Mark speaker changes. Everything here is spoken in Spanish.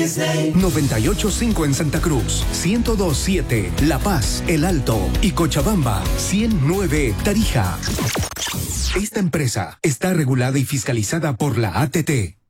Speaker 1: 98.5 en Santa Cruz, 102.7 La Paz, El Alto y Cochabamba, 100.9 Tarija. Esta empresa está regulada y fiscalizada por la ATT.